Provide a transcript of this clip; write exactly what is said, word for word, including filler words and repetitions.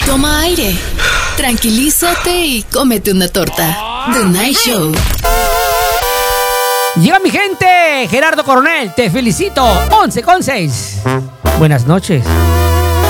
Toma aire, tranquilízate y cómete una torta. The Night Show. Llega mi gente, Gerardo Coronel, te felicito. once con seis. Buenas noches.